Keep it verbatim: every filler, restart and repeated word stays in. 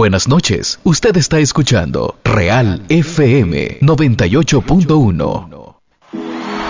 Buenas noches, usted está escuchando Real F M noventa y ocho punto uno.